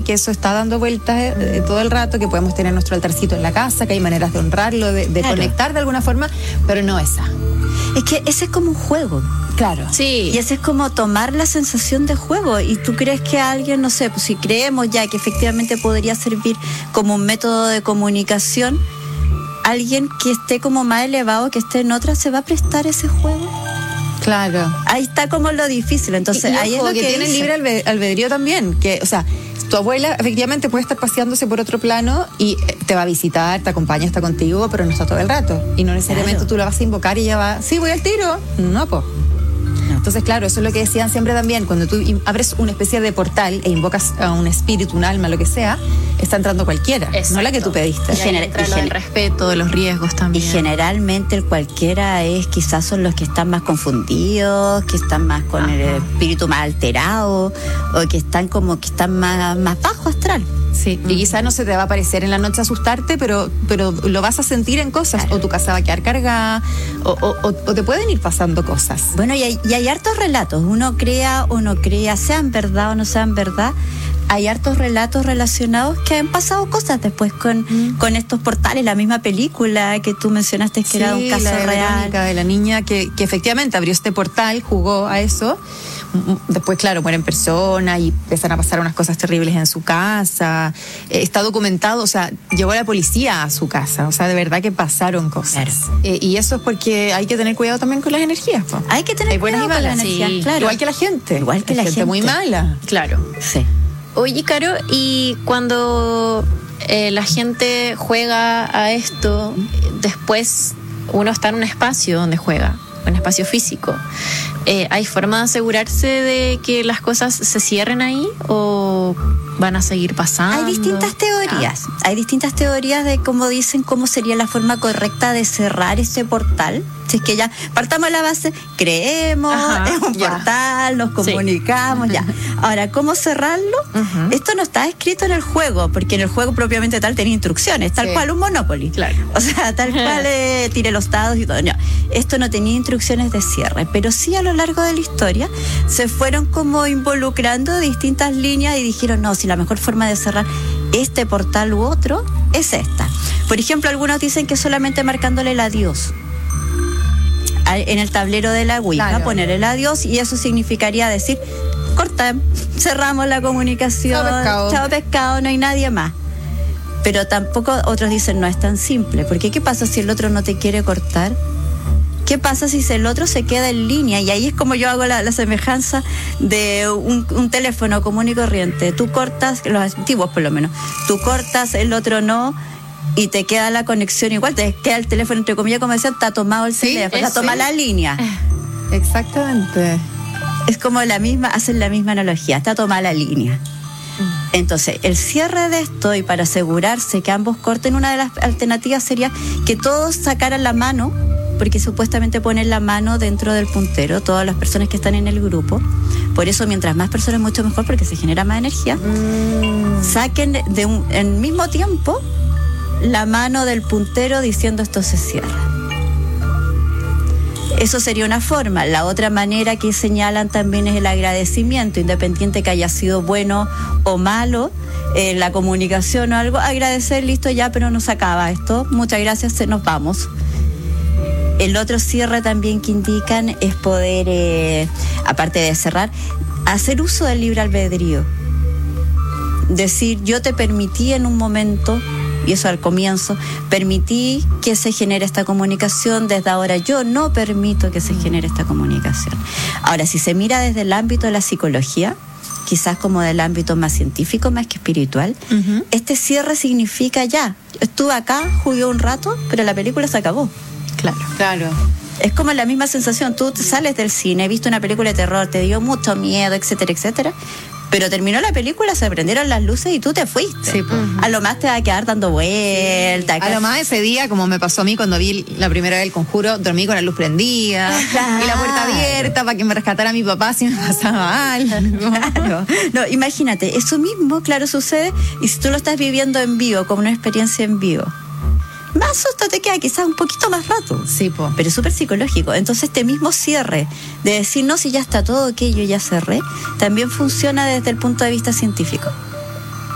que eso está dando vueltas todo el rato, que podemos tener nuestro altarcito en la casa, que hay maneras de honrarlo, de claro, conectar de alguna forma, pero no esa. Es que ese es como un juego. Claro. Sí. Y ese es como tomar la sensación de juego. Y tú crees que alguien, no sé, pues si creemos ya que efectivamente podría servir como un método de comunicación, alguien que esté como más elevado, que esté en otra, ¿se va a prestar ese juego? Claro. Ahí está como lo difícil. Entonces, ahí es lo que tienen dice. libre albedrío también. Que, o sea, tu abuela efectivamente puede estar paseándose por otro plano y te va a visitar, te acompaña, está contigo, pero no está todo el rato. Y no necesariamente Claro. tú la vas a invocar y ella va, sí, voy al tiro. No, pues. Entonces, claro, eso es lo que decían siempre también. Cuando tú abres una especie de portal e invocas a un espíritu, un alma, lo que sea, está entrando cualquiera, no la que tú pediste. Y ahí entra lo del respeto, de los riesgos Y también. generalmente el cualquiera quizás son los que están más confundidos, que están más con el espíritu más alterado, o que están como que están más bajo astral. Sí, y quizás no se te va a aparecer en la noche a asustarte, pero lo vas a sentir en cosas. Claro. O tu casa va a quedar cargada, o te pueden ir pasando cosas. Bueno, y hay hartos relatos. Uno crea o no crea, sean verdad o no sean verdad. Hay hartos relatos relacionados que han pasado cosas después con estos portales. La misma película que tú mencionaste que era un caso la de real. Verónica, de la niña que efectivamente abrió este portal, jugó a eso. Después, claro, mueren personas y empiezan a pasar unas cosas terribles en su casa. Está documentado, o sea, llegó la policía a su casa. O sea, de verdad que pasaron cosas. Claro. Y eso es porque hay que tener cuidado también con las energías, po. Hay que tener Hay buenas cuidado y con la malas, energía, sí. claro. Igual que la gente. Igual que Hay la gente gente. muy mala. Claro. Sí. Oye, Caro, y cuando la gente juega a esto, después uno está en un espacio donde juega, un espacio físico. ¿Hay forma de asegurarse de que las cosas se cierren ahí o van a seguir pasando? Hay distintas teorías. Hay distintas teorías de cómo dicen cómo sería la forma correcta de cerrar ese portal. Si es que ya partamos la base, creemos, Ajá, es un ya. portal, nos comunicamos, ya. Ahora, ¿cómo cerrarlo? Ujú. Esto no está escrito en el juego, porque en el juego propiamente tal tenía instrucciones, tal Sí. cual un Monopoly. Claro. O sea, tal cual tire los dados y todo. No, esto no tenía instrucciones de cierre, pero sí a lo largo de la historia se fueron como involucrando distintas líneas y dijeron, no, si la mejor forma de cerrar este portal u otro es esta. Por ejemplo, algunos dicen que solamente marcándole el adiós en el tablero de la Ouija, Claro. poner el adiós, y eso significaría decir, cortamos, cerramos la comunicación, Chao, pescado. no hay nadie más. Pero tampoco otros dicen no es tan simple, porque ¿qué pasa si el otro no te quiere cortar? ¿Qué pasa si el otro se queda en línea? Y ahí es como yo hago la semejanza de un teléfono común y corriente. Tú cortas, los antiguos por lo menos, tú cortas, el otro no, y te queda la conexión igual, te queda el teléfono, entre comillas, como decían, está tomado el Sí, teléfono, está eso tomada es. la línea. Exactamente. Es como hacen la misma analogía, está tomada la línea. Entonces, el cierre de esto, y para asegurarse que ambos corten, una de las alternativas sería que todos sacaran la mano, porque supuestamente ponen la mano dentro del puntero, todas las personas que están en el grupo. Por eso, mientras más personas, mucho mejor, porque se genera más energía. Saquen en mismo tiempo la mano del puntero diciendo esto se cierra. Eso sería una forma. La otra manera que señalan también es el agradecimiento, independiente que haya sido bueno o malo, la comunicación o algo, agradecer, listo, ya, pero no se acaba esto, muchas gracias, nos vamos. El otro cierre también que indican es poder, aparte de cerrar, hacer uso del libre albedrío. Decir, yo te permití en un momento, y eso al comienzo, permití que se genere esta comunicación, desde ahora yo no permito que se genere esta comunicación. Ahora, si se mira desde el ámbito de la psicología, quizás como del ámbito más científico, más que espiritual, este cierre significa ya, estuve acá, jugué un rato, pero la película se acabó. Claro. Es como la misma sensación, tú sales del cine, viste una película de terror, te dio mucho miedo, etcétera, etcétera, pero terminó la película, se prendieron las luces y tú te fuiste. Sí, pues. A lo más te va a quedar dando vueltas. A lo más ese día, como me pasó a mí cuando vi la primera vez El Conjuro, dormí con la luz prendida Claro. y la puerta abierta para que me rescatara mi papá si me pasaba algo. Claro. No, imagínate, eso mismo, claro, sucede, y si tú lo estás viviendo en vivo, como una experiencia en vivo, más susto te queda, quizás un poquito más rato. Sí, po. Pero es súper psicológico. Entonces este mismo cierre de decir, no, si ya está todo, que yo ya cerré, también funciona desde el punto de vista científico.